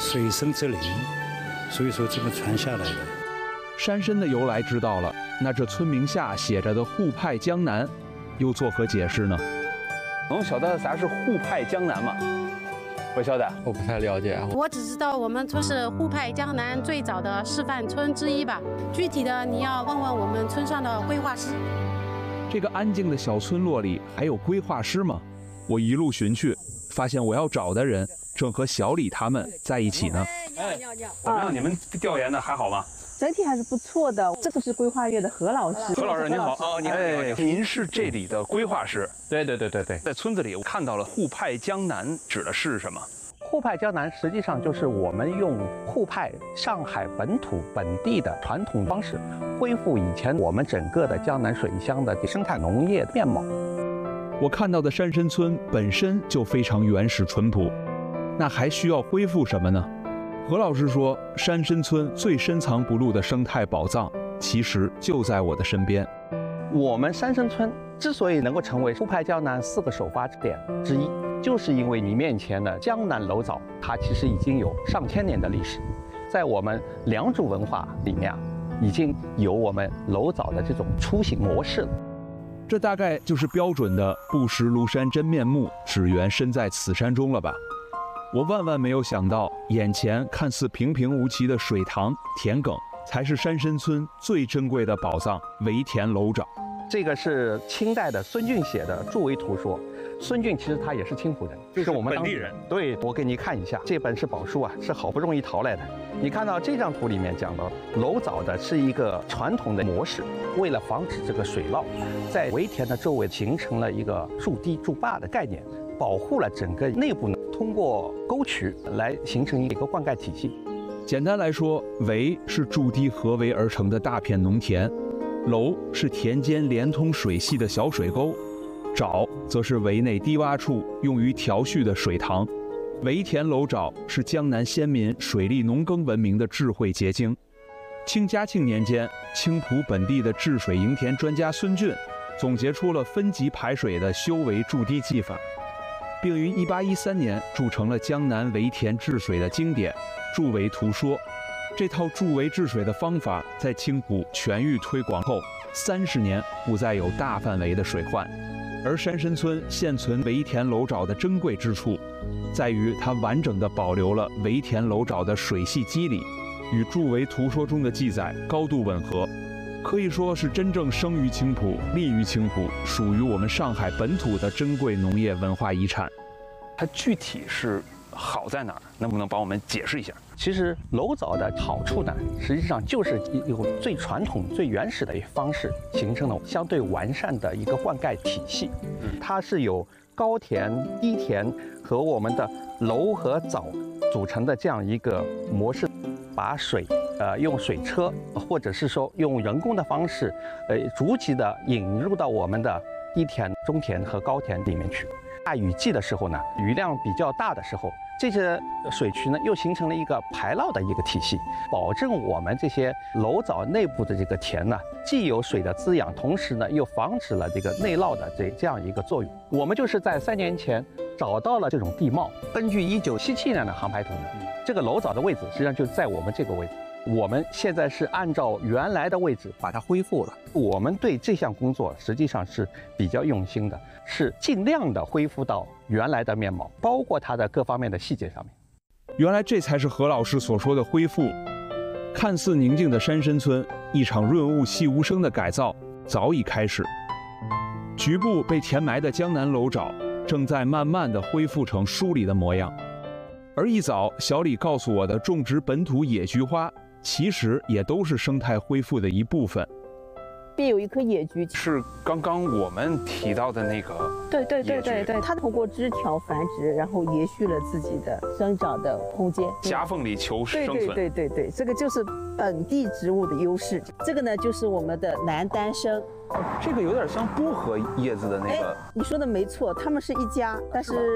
水生则灵，所以说这么传下来的。 山参的由来知道了，那这村名下写着的沪派江南，又作何解释呢？能晓得啥是沪派江南吗？不晓得， 我不太了解。 我只知道我们村是沪派江南最早的示范村之一吧，具体的你要问问我们村上的规划师。 这个安静的小村落里还有规划师吗？我一路寻去，发现我要找的人正和小李他们在一起呢。怎么样？你们调研的还好吗？ 整体还是不错的。这个是规划院的何老师。 何老师您好。哦，您好。您是这里的规划师？ 对。 在村子里我看到了沪派江南指的是什么？ 沪派江南实际上就是我们用沪派上海本土本地的传统方式，恢复以前我们整个的江南水乡的生态农业面貌。 我看到的山参村本身就非常原始淳朴，那还需要恢复什么呢？何老师说，山参村最深藏不露的生态宝藏，其实就在我的身边。 我们山参村之所以能够成为沪派江南4个首发点之一，就是因为你面前的江南楼藻，它其实已经有上千年的历史。在我们良渚文化里面，已经有我们楼藻的这种出行模式了。 这大概就是标准的不识庐山真面目，只缘身在此山中了吧。我万万没有想到，眼前看似平平无奇的水塘田埂，才是山参村最珍贵的宝藏——围田楼沼。 这个是清代的孙俊写的筑围图说。孙俊其实他也是青浦人， 就是我们本地人。 对，我给你看一下，这本是宝书啊，是好不容易淘来的。你看到这张图里面讲到，楼藻的是一个传统的模式，为了防止这个水涝，在围田的周围形成了一个筑堤筑坝的概念，保护了整个内部呢，通过沟渠来形成一个灌溉体系。 简单来说，围是筑堤合围而成的大片农田，楼是田间连通水系的小水沟，沼则是围内低洼处用于调蓄的水塘。围田楼沼是江南先民水利农耕文明的智慧结晶。清嘉庆年间，青浦本地的治水营田专家孙俊总结出了分级排水的修围筑堤技法，并于1813年铸成了江南围田治水的经典《筑围图说》。这套筑围治水的方法在青浦全域推广后，30年不再有大范围的水患。而山参村现存围田楼沼的珍贵之处，在于它完整地保留了围田楼沼的水系机理，与筑围图说中的记载高度吻合，可以说是真正生于青浦、立于青浦，属于我们上海本土的珍贵农业文化遗产。它具体是好在哪儿？能不能帮我们解释一下？ 其实楼藻的好处呢，实际上就是用最传统、最原始的方式形成了相对完善的一个灌溉体系。它是由高田、低田和我们的楼和藻组成的这样一个模式，把水用水车或者是说用人工的方式，逐级的引入到我们的低田、中田和高田里面去。大雨季的时候呢，雨量比较大的时候，这些水渠呢又形成了一个排涝的一个体系，保证我们这些楼藻内部的这个田呢，既有水的滋养，同时呢又防止了这个内涝的这样一个作用。我们就是在3年前找到了这种地貌，根据1977年的航拍图呢，这个楼藻的位置实际上就在我们这个位置。我们现在是按照原来的位置把它恢复了。我们对这项工作实际上是比较用心的，是尽量的恢复到原来的面貌，包括它的各方面的细节上面。 原来这才是何老师所说的恢复。看似宁静的山参村，一场润物细无声的改造早已开始。局部被填埋的江南楼沼，正在慢慢的恢复成书里的模样。而一早小李告诉我的种植本土野菊花，其实也都是生态恢复的一部分。 边有一棵野菊， 是刚刚我们提到的那个。 对，它通过枝条繁殖，然后延续了自己的生长的空间， 夹缝里求生存。 对，这个就是本地植物的优势。这个呢，就是我们的南丹参。 这个有点像薄荷叶子的那个。 你说的没错，它们是一家，但是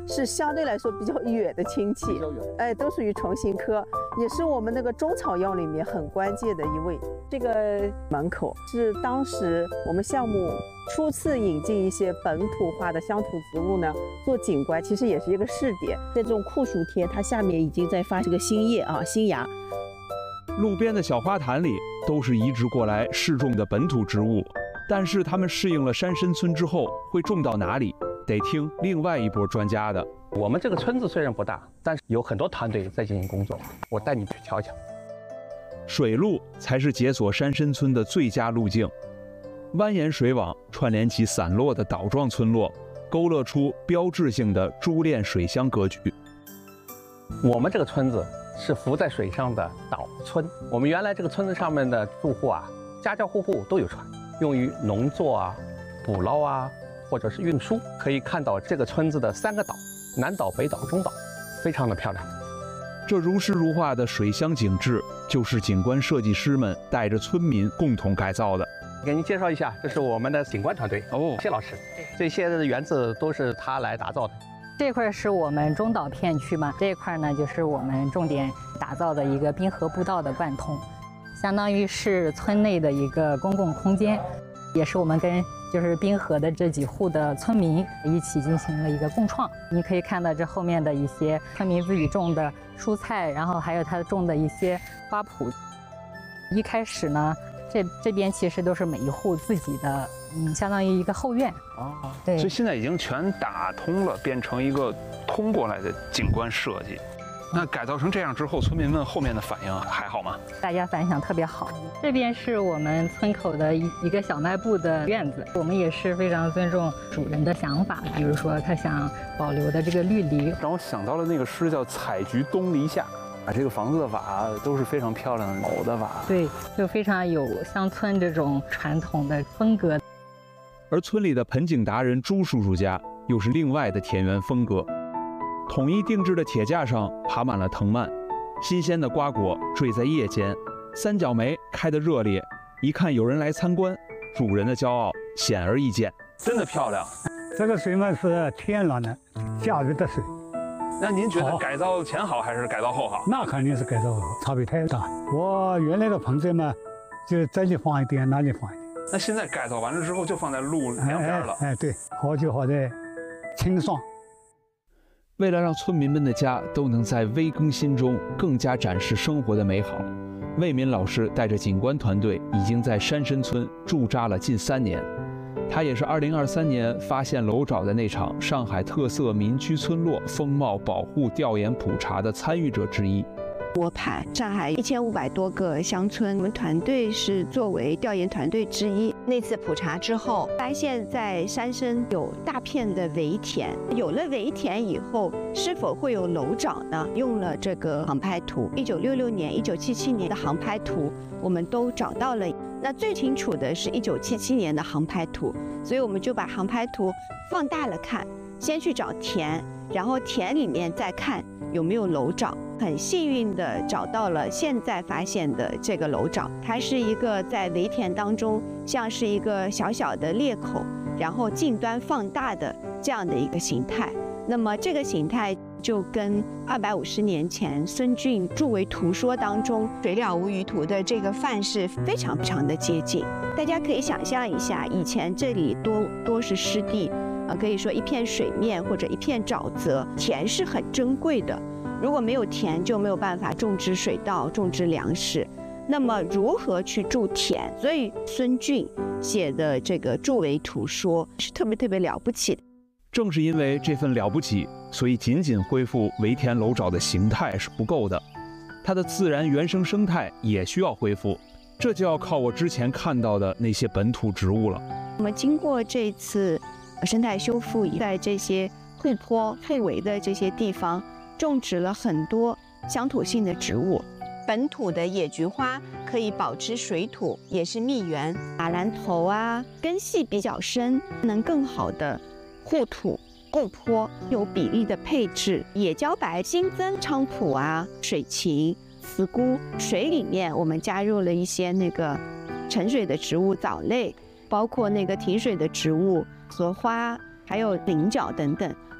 是相对来说比较远的亲戚，都属于虫形科，也是我们那个中草药里面很关键的一位。这个门口是当时我们项目初次引进一些本土化的乡土植物呢，做景观，其实也是一个试点。在这种酷暑天，它下面已经在发这个新叶啊，新芽。 路边的小花坛里都是移植过来试种的本土植物，但是他们适应了山参村之后，会种到哪里，得听另外一波专家的。 我们这个村子虽然不大，但是有很多团队在进行工作，我带你去瞧瞧。 水路才是解锁山参村的最佳路径，蜿蜒水网串联起散落的岛状村落，勾勒出标志性的珠链水乡格局。 我们这个村子是浮在水上的岛村，我们原来这个村子上面的住户啊，家家户户都有船，用于农作啊、捕捞啊，或者是运输。可以看到这个村子的3个岛，南岛、北岛、中岛，非常的漂亮。 这如诗如画的水乡景致，就是景观设计师们带着村民共同改造的。 给您介绍一下，这是我们的景观团队谢老师，这些的园子都是他来打造的。 这块是我们中岛片区嘛，这一块呢就是我们重点打造的一个滨河步道的贯通，相当于是村内的一个公共空间，也是我们跟就是滨河的这几户的村民一起进行了一个共创。你可以看到这后面的一些村民自己种的蔬菜，然后还有他种的一些花圃。一开始呢，这边其实都是每一户自己的，相当于一个后院。对。 所以现在已经全打通了，变成一个通过来的景观设计。那改造成这样之后，村民们后面的反应还好吗？ 大家反响特别好。这边是我们村口的一个小卖部的院子，我们也是非常尊重主人的想法，比如说他想保留的这个绿篱， 让我想到了那个诗叫“采菊东篱下”。这个房子的瓦都是非常漂亮的老的瓦， 对，就非常有乡村这种传统的风格。 而村里的盆景达人朱叔叔家又是另外的田园风格，统一定制的铁架上爬满了藤蔓，新鲜的瓜果坠在叶间，三角梅开得热烈，一看有人来参观，主人的骄傲显而易见。真的漂亮。 这个水嘛是天然的下雨的水。 那您觉得改造前好还是改造后好？ 那肯定是改造后，差别太大。我原来的盆栽嘛，就这里放一点，那里放一点。 那现在改造完了之后，就放在路两边了。 对，好就好在清爽。 为了让村民们的家都能在微更新中更加展示生活的美好，魏敏老师带着景观团队已经在山参村驻扎了近3年。他也是2023年发现楼沼的那场上海特色民居村落风貌保护调研普查的参与者之一。 我盘上海1500多个乡村，我们团队是作为调研团队之一。那次普查之后，发现在山参有大片的围田，有了围田以后，是否会有楼沼呢？用了这个航拍图，1966年、1977年的航拍图，我们都找到了。那最清楚的是1977年的航拍图，所以我们就把航拍图放大了看，先去找田，然后田里面再看有没有楼沼。很幸运的找到了现在发现的这个楼沼，它是一个在围田当中像是一个小小的裂口，然后近端放大的这样的一个形态。那么这个形态就跟250年前孙峻著为图说当中水了无余图的这个范式非常的接近。大家可以想象一下，以前这里多是湿地，可以说一片水面或者一片沼泽，田是很珍贵的。如果没有田，就没有办法种植水稻、种植粮食。那么如何去筑田？所以孙峻写的这个著为图说是特别了不起的。 正是因为这份了不起，所以仅仅恢复围田楼沼的形态是不够的，它的自然原生生态也需要恢复。这就要靠我之前看到的那些本土植物了。 我们经过这次生态修复，在这些护坡、护围的这些地方，种植了很多乡土性的植物。本土的野菊花可以保持水土，也是蜜源。马兰头啊，根系比较深，能更好的护土护坡，有比例的配置。野茭白新增菖蒲啊、水芹、茨菇，水里面我们加入了一些那个沉水的植物藻类，包括那个挺水的植物荷花，还有菱角等等。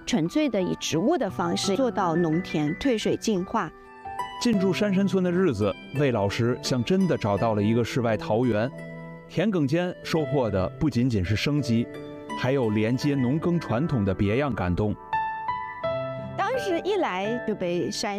纯粹的以植物的方式做到农田退水净化。 进驻山山村的日子，魏老师像真的找到了一个世外桃源。田埂间收获的不仅仅是生机，还有连接农耕传统的别样感动。 当时一来就被山